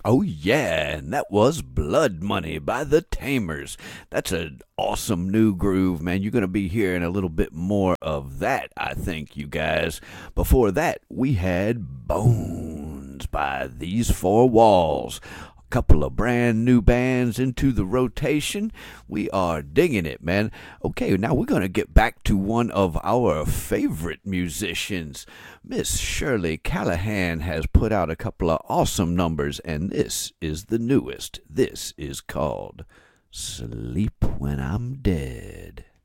Oh, yeah, and that was Blood Money by the Tamers. That's an awesome new groove, man. You're going to be hearing a little bit more of that, I think, you guys. Before that, we had Bones by These Four Walls. Couple of brand new bands into the rotation. We are digging it, man. Okay, now we're going to get back to one of our favorite musicians. Miss Shirley Callahan has put out a couple of awesome numbers, and this is the newest. This is called Sleep When I'm Dead.